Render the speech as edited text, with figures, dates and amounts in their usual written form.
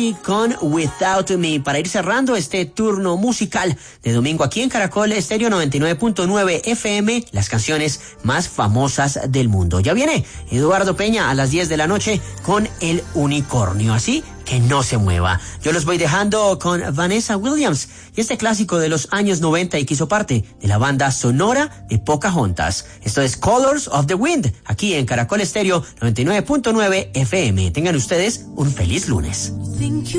Avicii con Without Me para ir cerrando este turno musical de domingo aquí en Caracol Estéreo 99.9 FM, las canciones más famosas del mundo. Ya viene Eduardo Peña a las 10 de la noche con El Unicornio, así que no se mueva. Yo los voy dejando con Vanessa Williams y este clásico de los años 90 y que hizo parte de la banda sonora de Pocahontas. Esto es Colors of the Wind, aquí en Caracol Estéreo 99.9 FM. Tengan ustedes un feliz lunes.